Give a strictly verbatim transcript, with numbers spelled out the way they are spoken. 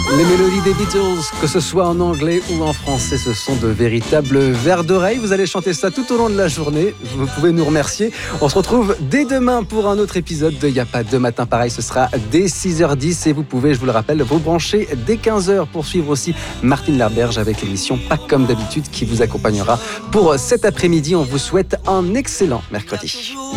Les mélodies des Beatles, que ce soit en anglais ou en français, ce sont de véritables vers d'oreille. Vous allez chanter ça tout au long de la journée. Vous pouvez nous remercier. On se retrouve dès demain pour un autre épisode de Y a pas de matin pareil. Ce sera dès six heures dix et vous pouvez, je vous le rappelle, vous brancher dès quinze heures pour suivre aussi Martine Larberge avec l'émission Pas comme d'habitude qui vous accompagnera pour cet après-midi. On vous souhaite un excellent mercredi.